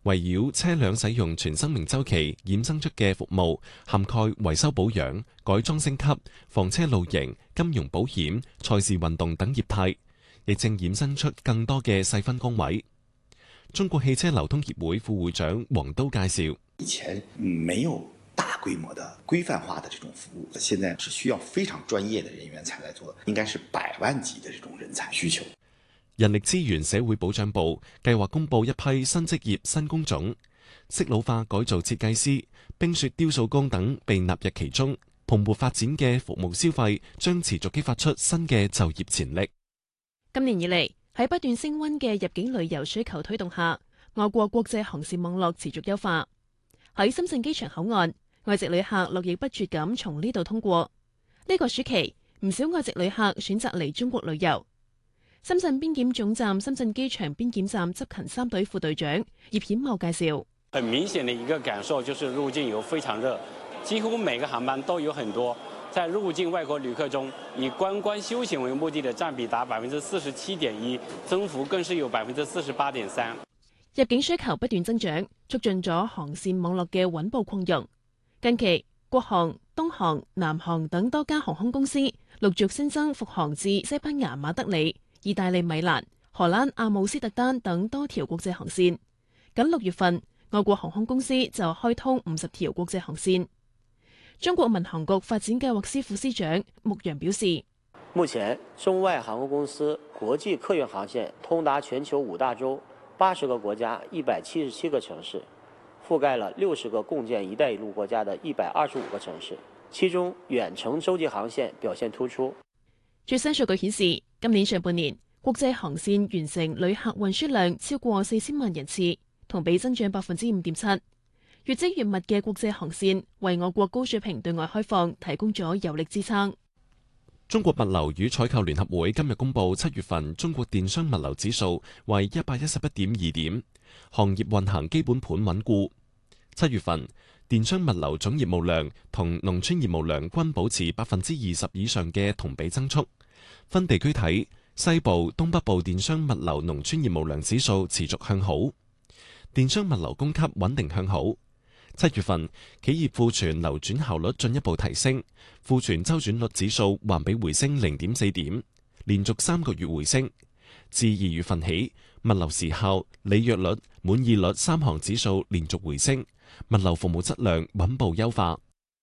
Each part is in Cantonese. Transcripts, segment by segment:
圍繞車輛使用全生命週期衍生出嘅服務，涵蓋維修保養、改裝升級、房車露營、金融保險、賽事運動等業態，亦正衍生出更多嘅細分崗位。中國汽車流通協會副會長黃都介紹： 以前沒有大規模的規範化的這種服務，現在是需要非常專業的人員才來做，應該是百萬級的這種人才需求。 人力資源社會保障部計劃公布一批新職業新工種，適老化改造設計師、冰雪雕塑工等被納入其中。蓬勃發展嘅服務消費將持續激發出新嘅就業潛力。 今年以嚟，喺不斷升溫嘅入境旅遊需求推動下，外國國際航線網絡持續優化。喺深圳機場口岸，外籍旅客絡繹不絕咁從呢度通過。呢個暑期，唔少外籍旅客選擇嚟中國旅遊。深圳邊檢總站深圳機場邊檢站執勤3隊副隊長葉顯茂介紹： 很明顯的一個感受就是入境遊非常熱，幾乎每個航班都有很多。在入境外國旅客中，以觀光休閒為目的的佔比達47.1%，增幅更是有48.3%。 入境需求不斷增長，促進咗航線網絡嘅穩步擴容。近期，國航、東航、南航等多家航空公司陸續新增復航至西班牙馬德里、意大利米蘭、荷蘭阿姆斯特丹等多條國際航線。僅6月份，外國航空公司就開通50條國際航線。中國民航局發展計劃司副司長穆陽表示， 目前中外航空公司國際客運航線通達全球5大洲、80個國家、177個城市，覆蓋了60個共建“一帶一路”國家的125個城市，其中遠程洲際航線表現突出。 最新數據顯示，今年上半年國際航線完成旅客運輸量超過4000萬人次，同比增長5.7%。越積越密嘅國際航線為我國高水平對外開放提供咗有力支撐。 中國物流與採購聯合會今日公布7月份中國電商物流指數為111.2點，行業運行基本盤穩固。7月份電商物流總業務量同農村業務量均保持20%以上嘅同比增速。分地區睇，西部、東北部電商物流農村業務量指數持續向好，電商物流供給穩定向好。7月份企業庫存流轉效率進一步提升，庫存周轉率指數環比回升0.4點，連續3個月回升。自2月份起，物流時效、履約率、滿意率3項指數連續回升，物流服務質量穩步優化。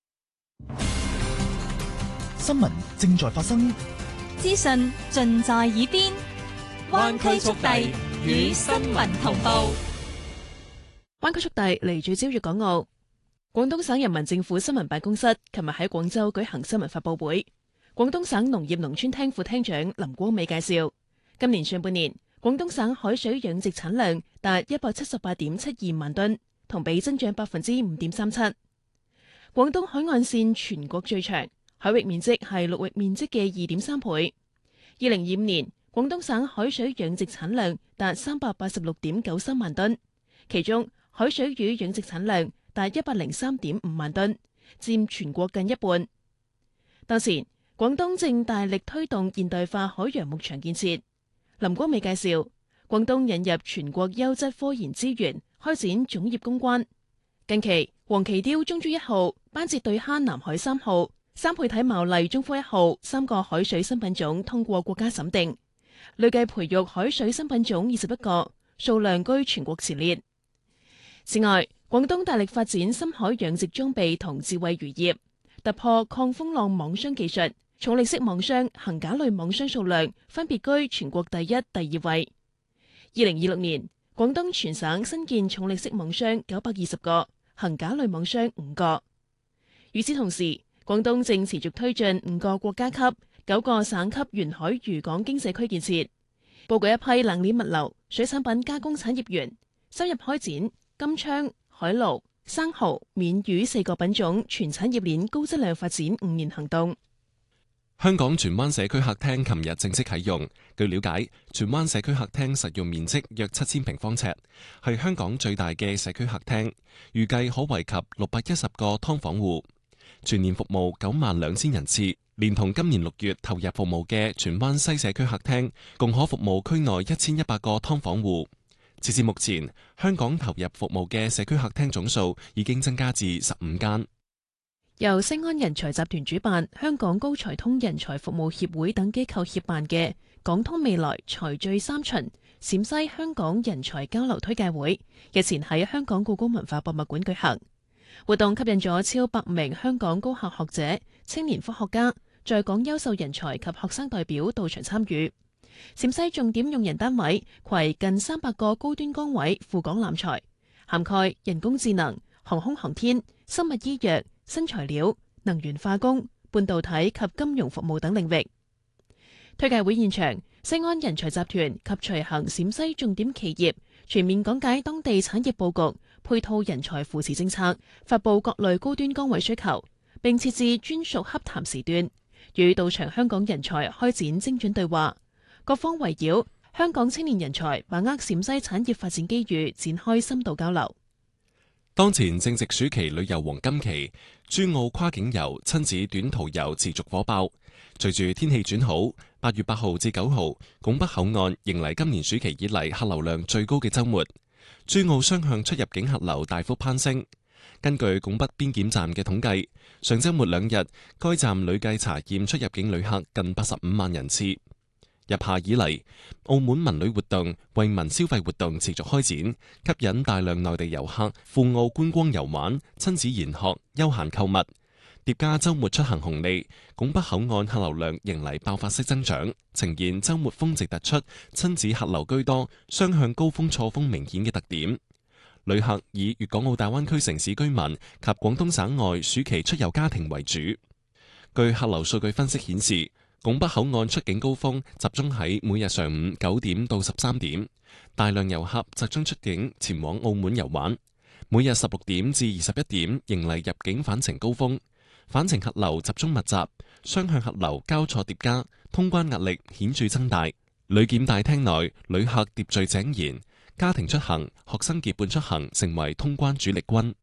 新聞正在發生， 資訊盡在耳邊，灣區速遞與新聞同步。 灣區速遞嚟聚焦粵港澳。廣東省人民政府新聞辦公室琴日喺廣州舉行新聞發佈會。廣東省農業農村廳副廳長林光美介紹，今年上半年廣東省海水養殖產量達178.72萬噸，同比增長5.37%。廣東海岸線全國最長，海域面積係陸域面積嘅2.3倍。2025年，廣東省海水養殖產量達386.93萬噸，其中海水魚養殖產量達103.5萬噸，佔全國近一半。當前，廣東正大力推動現代化海洋牧場建設。林光美介紹，廣東引入全國優質科研資源，開展種業攻關。近期，黃鰭鯛中珠1號、斑節對蝦南海3號、三倍體毛麗中科1號3個海水新品種通過國家審定，累計培育海水新品種21個，數量居全國前列。此外，廣東大力發展深海養殖裝備同智慧漁業，突破抗風浪網箱技術，重力式網箱、桁架類網箱數量分別居全國第一、第二位。2026年，廣東全省新建重力式網箱920個，桁架類網箱5個。與此同時，廣東正持續推進5個國家級、9個省級沿海漁港經社區建設，布局一批冷鏈物流、水產品加工產業園，深入開展金槍、海鱸、生蠔、免魚4個品種全產業鏈高質量發展5年行動。 香港荃灣社區客廳琴日正式啟用。據了解，荃灣社區客廳實用面積約7000平方尺，係香港最大嘅社區客廳，預計可惠及610個劏房戶，全年服務92000人次。連同今年6月投入服務嘅荃灣西社區客廳，共可服務區內1100個劏房戶。 截至目前，香港投入服務嘅社區客廳總數已經增加至15間。 由星安人才集團主辦、香港高才通人才服務協會等機構協辦嘅港通未來才聚三巡陝西香港人才交流推介會，日前喺香港故宮文化博物館舉行。活動吸引咗超100名香港高校學者、青年科學家、在港優秀人才及學生代表到場參與。陝西重點用人單位攜近300個高端崗位赴港攬才，涵蓋人工智能、航空航天、生物醫藥、新材料、能源化工、半導體及金融服務等領域。推介會現場，星安人才集團及隨行陝西重點企業全面講解當地產業佈局、配套人才扶持政策，發布各類高端崗位需求，並設置專屬洽談時段，與到場香港人才開展精準對話。各方圍繞香港青年人才把握陝西產業發展機遇，展開深度交流。 當前正值暑期旅遊黃金期，珠澳跨境遊、親子短途遊持續火爆。隨住天氣轉好，8月8號至9號，拱北口岸迎嚟今年暑期以嚟客流量最高嘅週末。珠澳雙向出入境客流大幅攀升。根據拱北邊檢站嘅統計，上週末2日，該站累計查驗出入境旅客近85萬人次。入夏以嚟，澳門文旅活動、惠民消費活動持續開展，吸引大量內地遊客赴澳觀光遊玩、親子研學、休閒購物。疊加週末出行紅利，拱北口岸客流量迎嚟爆發式增長，呈現週末峰值突出、親子客流居多、雙向高峰錯峰明顯嘅特點。旅客以粵港澳大灣區城市居民及廣東省外暑期出遊家庭為主。據客流數據分析顯示，拱北口岸出境高峰集中喺每日上午9點到13點，大量遊客集中出境前往澳門遊玩。每日16點至21點迎嚟入境返程高峰，返程客流集中密集，雙向客流交錯疊加，通關壓力顯著增大。旅檢大廳內旅客秩序井然，家庭出行、學生結伴出行成為通關主力軍。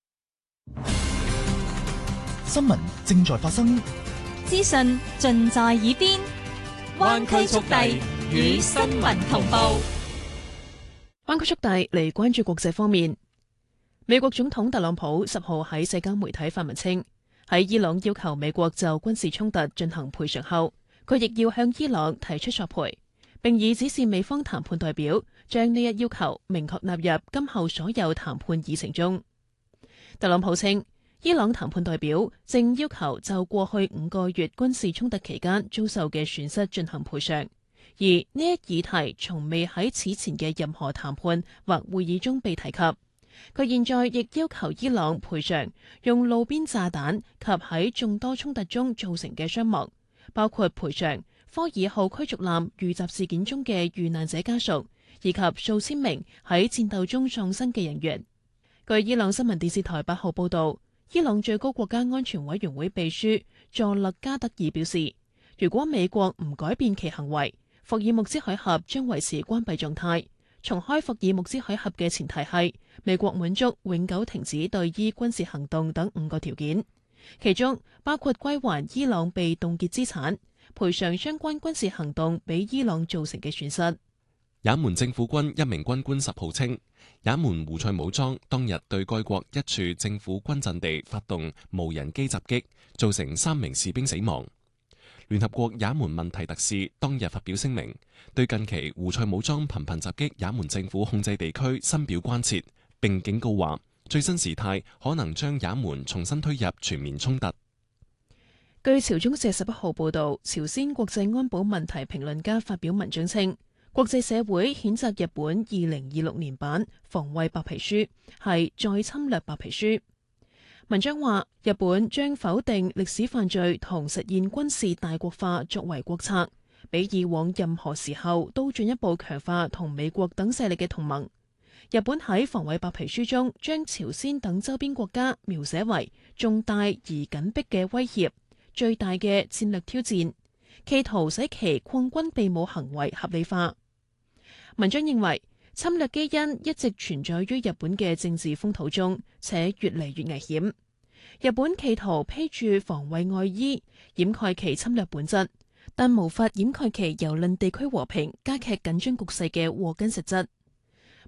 新聞正在發生， 資訊盡在耳邊，灣區速遞與新聞同步。 灣區速遞嚟關注國際方面，美國總統特朗普10號喺社交媒體發文稱，喺伊朗要求美國就軍事衝突進行賠償後，佢亦要向伊朗提出索賠，並以指示美方談判代表將呢一要求明確納入今後所有談判議程中。特朗普稱，伊朗談判代表正要求就過去5個月軍事衝突期間遭受嘅損失進行賠償，而呢一議題從未喺此前嘅任何談判或會議中被提及。佢現在亦要求伊朗賠償用路邊炸彈及喺眾多衝突中造成嘅傷亡，包括賠償科爾號驅逐艦遇襲事件中嘅遇難者家屬，以及數千名喺戰鬥中喪生嘅人員。據伊朗新聞電視台8號報導，伊朗最高國家安全委員會秘書佐勒加德爾表示，如果美國唔改變其行為，霍爾木茲海峽將維持關閉狀態。重開霍爾木茲海峽嘅前提係美國滿足永久停止對伊軍事行動等5個條件，其中包括歸還伊朗被凍結資產、賠償相關軍事行動俾伊朗造成嘅損失。 也門政府軍一名軍官10號稱，也門胡塞武裝當日對該國一處政府軍陣地發動無人機襲擊，造成3名士兵死亡。聯合國也門問題特使當日發表聲明，對近期胡塞武裝頻頻襲擊也門政府控制地區深表關切，並警告話最新事態可能將也門重新推入全面衝突。 據朝中社11號報導，朝鮮國際安保問題評論家發表文章稱，國際社會譴責日本2026年版防衛白皮書係再侵略白皮書。文章話，日本將否定歷史犯罪同實現軍事大國化作為國策，比以往任何時候都進一步強化同美國等勢力嘅同盟。日本喺防衛白皮書中將朝鮮等周邊國家描寫為重大而緊迫嘅威脅、最大嘅戰略挑戰，企圖使其擴軍備武行為合理化。文章認為，侵略基因一直存在於日本嘅政治風土中，且越嚟越危險。日本企圖披住防衛外衣，掩蓋其侵略本質，但無法掩蓋其蹂躪地區和平、加劇緊張局勢嘅禍根實質。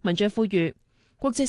文章呼籲國際